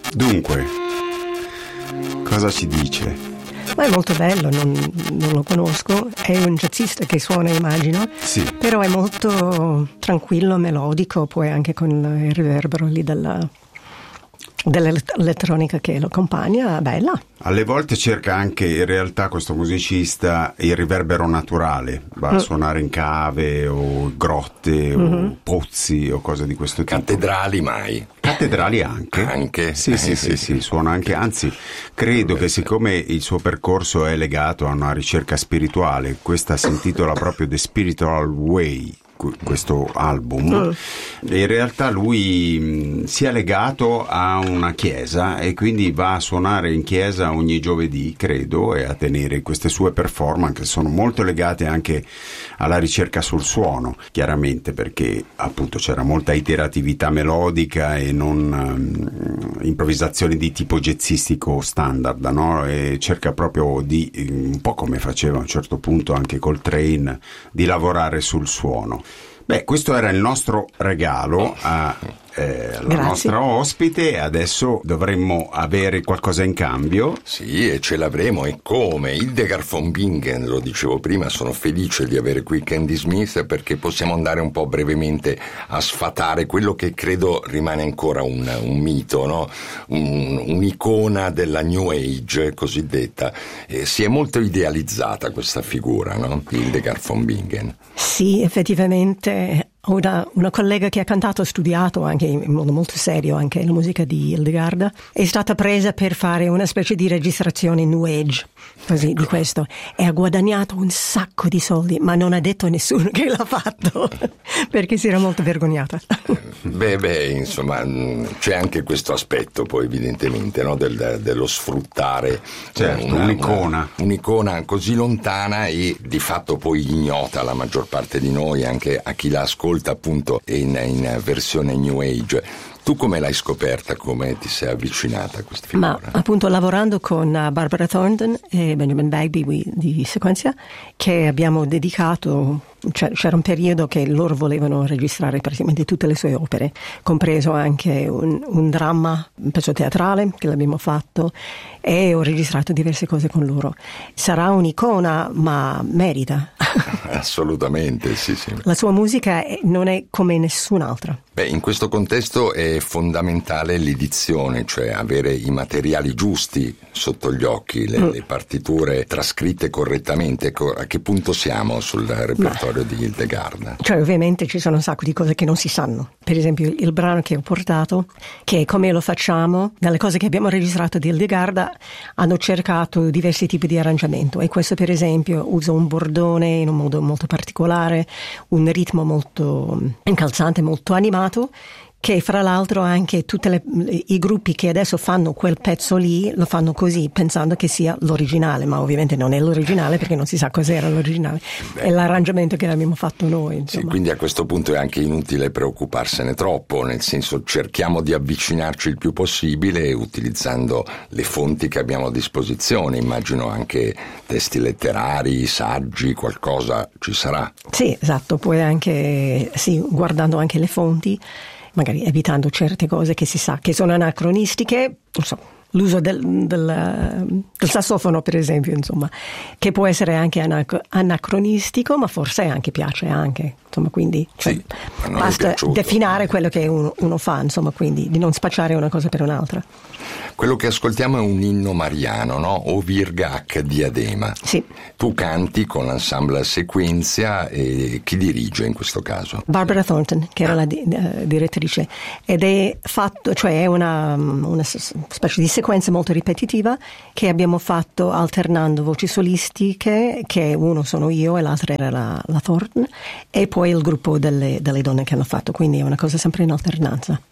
Dunque, cosa ci dice? Ma è molto bello, non lo conosco, è un jazzista che suona, immagino, Sì. però è molto tranquillo, melodico, poi anche con il riverbero lì dell'elettronica che lo accompagna, bella. Alle volte cerca anche, in realtà, questo musicista il riverbero naturale, va a suonare in cave o grotte o pozzi o cose di questo tipo. Cattedrali mai? Cattedrali anche? Anche? Sì, suona anche, anzi credo che siccome il suo percorso è legato a una ricerca spirituale, questa si intitola proprio The Spiritual Way, questo album, in realtà lui si è legato a una chiesa e quindi va a suonare in chiesa ogni giovedì, credo, e a tenere queste sue performance che sono molto legate anche alla ricerca sul suono, chiaramente, perché appunto c'era molta iteratività melodica e non improvvisazioni di tipo jazzistico standard, no? E cerca proprio di, un po' come faceva a un certo punto anche Coltrane, di lavorare sul suono. Beh, questo era il nostro regalo alla nostra ospite, adesso dovremmo avere qualcosa in cambio. Sì, e ce l'avremo, e come? Hildegard von Bingen, lo dicevo prima, sono felice di avere qui Candy Smith perché possiamo andare un po' brevemente a sfatare quello che credo rimane ancora un mito, no? Un'icona della New Age cosiddetta. Si è molto idealizzata questa figura, no? Hildegard von Bingen. Sì, effettivamente. Una collega che ha cantato, studiato anche in modo molto serio anche la musica di Hildegard, è stata presa per fare una specie di registrazione New Age, così, di questo, e ha guadagnato un sacco di soldi, ma non ha detto a nessuno che l'ha fatto perché si era molto vergognata. Insomma, c'è anche questo aspetto poi evidentemente, no? dello sfruttare, certo, un'icona così lontana e di fatto poi ignota alla maggior parte di noi, anche a chi la ascolta appunto in versione New Age. Tu come l'hai scoperta, come ti sei avvicinata a questa figura? Ma appunto lavorando con Barbara Thornton e Benjamin Bagby di Sequenzia, che abbiamo dedicato, c'era un periodo che loro volevano registrare praticamente tutte le sue opere, compreso anche un dramma, un pezzo teatrale che l'abbiamo fatto, e ho registrato diverse cose con loro. Sarà un'icona, ma merita. Assolutamente, sì. La sua musica non è come nessun'altra. In questo contesto è fondamentale l'edizione, cioè avere i materiali giusti sotto gli occhi, le partiture trascritte correttamente. A che punto siamo sul repertorio di Hildegard? Cioè, ovviamente ci sono un sacco di cose che non si sanno. Per esempio il brano che ho portato, che è Come lo facciamo, dalle cose che abbiamo registrato di Hildegard hanno cercato diversi tipi di arrangiamento, e questo per esempio usa un bordone in un modo molto particolare, un ritmo molto incalzante, molto animato, che fra l'altro anche tutti i gruppi che adesso fanno quel pezzo lì lo fanno così, pensando che sia l'originale, ma ovviamente non è l'originale perché non si sa cos'era l'originale. È l'arrangiamento che abbiamo fatto noi, insomma. Sì, quindi a questo punto è anche inutile preoccuparsene troppo, nel senso cerchiamo di avvicinarci il più possibile utilizzando le fonti che abbiamo a disposizione, immagino anche testi letterari, saggi, qualcosa ci sarà. Sì, esatto, poi anche guardando anche le fonti, magari evitando certe cose che si sa che sono anacronistiche, non so, l'uso del sassofono per esempio, insomma, che può essere anche anacronistico, ma forse anche piace anche, insomma, quindi basta definire quello che uno fa, insomma, quindi di non spacciare una cosa per un'altra. Quello che ascoltiamo è un inno mariano, no? O Virga H. Diadema. Sì. Tu canti con l'ensemble Sequenzia, e chi dirige in questo caso? Barbara Thornton, che era la direttrice, ed è fatto, cioè è una specie di sequenza molto ripetitiva che abbiamo fatto alternando voci solistiche, che uno sono io e l'altra era la Thornton, e poi il gruppo delle donne che hanno fatto, quindi è una cosa sempre in alternanza.